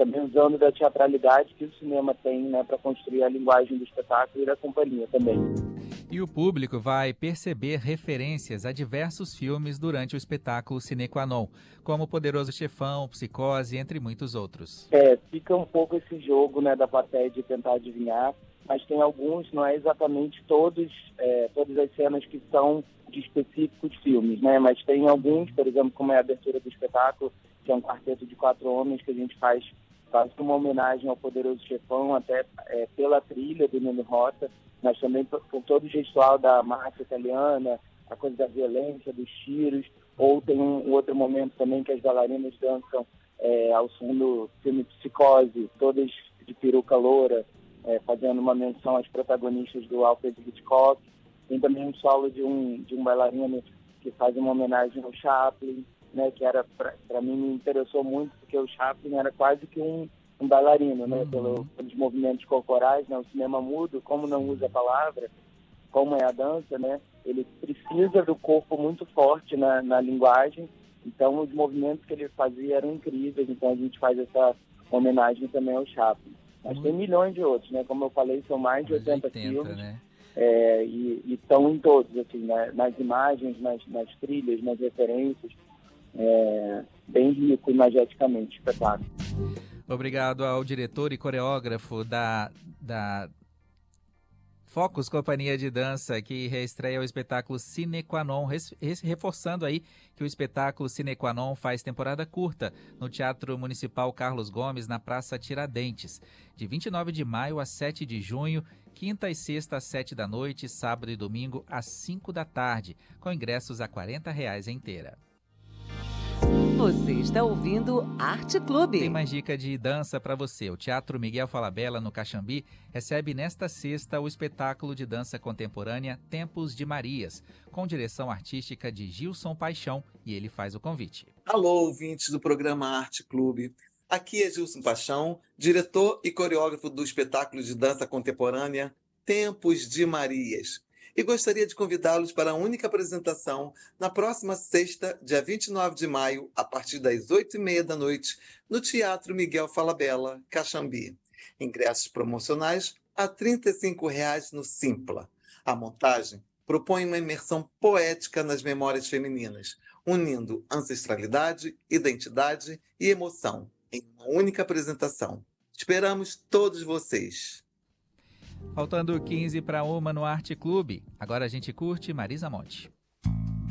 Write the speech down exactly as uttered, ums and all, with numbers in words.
também usando da teatralidade que o cinema tem, né, para construir a linguagem do espetáculo e da companhia também. E o público vai perceber referências a diversos filmes durante o espetáculo Sine Qua Non, como Poderoso Chefão, Psicose, entre muitos outros. É, fica um pouco esse jogo, né, da plateia de tentar adivinhar, mas tem alguns, não é exatamente todos, é, todas as cenas que são de específicos filmes, né, mas tem alguns, por exemplo, como é a abertura do espetáculo, que é um quarteto de quatro homens que a gente faz, faz uma homenagem ao Poderoso Chefão, até é, pela trilha do Nino Rota, mas também por, por todo o gestual da máfia italiana, a coisa da violência, dos tiros, ou tem um, um outro momento também que as bailarinas dançam é, ao som do filme Psicose, todas de peruca loura, é, fazendo uma menção às protagonistas do Alfred Hitchcock. Tem também um solo de um, de um bailarino que faz uma homenagem ao Chaplin, né, que era, para mim, me interessou muito, porque o Chaplin era quase que um um bailarino, né, uhum. Pelo, pelos movimentos corporais, né, o cinema mudo, como não usa a palavra, como é a dança, né, ele precisa do corpo muito forte na, na linguagem, então os movimentos que ele fazia eram incríveis, então a gente faz essa homenagem também ao Chaplin. Mas uhum. Tem milhões de outros, né, como eu falei, são mais de oitenta, oitenta filmes, né? é, e estão em todos, assim, né, nas imagens, nas, nas trilhas, nas referências, é, bem rico imageticamente, espetáculo. Obrigado ao diretor e coreógrafo da, da Focus Companhia de Dança, que reestreia o espetáculo Sine Qua Non, res, reforçando aí que o espetáculo Sine Qua Non faz temporada curta no Teatro Municipal Carlos Gomes, na Praça Tiradentes, de vinte e nove de maio a sete de junho, quinta e sexta às sete da noite, sábado e domingo às cinco da tarde, com ingressos a quarenta reais inteira. Você está ouvindo Arte Clube. Tem mais dica de dança para você. O Teatro Miguel Falabella, no Caxambi, recebe nesta sexta o espetáculo de dança contemporânea Tempos de Marias, com direção artística de Gilson Paixão, e ele faz o convite. Alô, ouvintes do programa Arte Clube. Aqui é Gilson Paixão, diretor e coreógrafo do espetáculo de dança contemporânea Tempos de Marias. E gostaria de convidá-los para a única apresentação na próxima sexta, dia vinte e nove de maio, a partir das oito e meia da noite, no Teatro Miguel Falabella, Caxambi. Ingressos promocionais a trinta e cinco reais no Simpla. A montagem propõe uma imersão poética nas memórias femininas, unindo ancestralidade, identidade e emoção em uma única apresentação. Esperamos todos vocês! Faltando quinze para uma no Arte Clube. Agora a gente curte Marisa Monte.